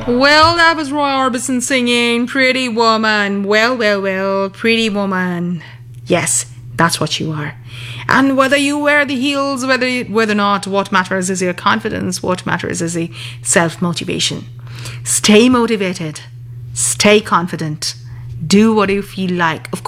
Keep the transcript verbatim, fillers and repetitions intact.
Well, that was Roy Orbison singing Pretty Woman. Well, well, well, Pretty Woman. Yes, that's what you are. And whether you wear the heels, whether whether or not, what matters is your confidence. What matters is the self-motivation. Stay motivated. Stay confident. Do what you feel like. Of